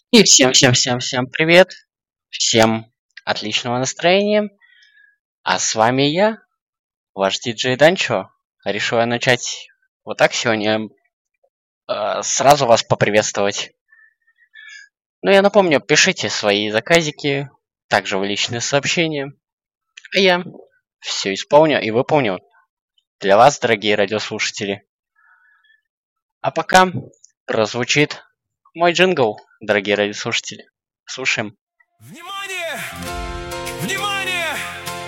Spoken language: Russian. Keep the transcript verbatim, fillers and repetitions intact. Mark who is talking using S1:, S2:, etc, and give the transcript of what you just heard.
S1: И всем-всем-всем-всем привет. Всем отличного настроения. А с вами я, ваш диджей Данчо. Решил я начать вот так сегодня, э, сразу вас поприветствовать. Ну, я напомню, пишите свои заказики, также в личные сообщения. А я все исполню и выполню для вас, дорогие радиослушатели. А пока прозвучит мой джингл, дорогие радиослушатели. Слушаем.